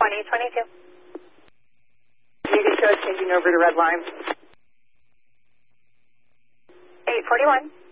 2022. Unity show changing over to red line. 841.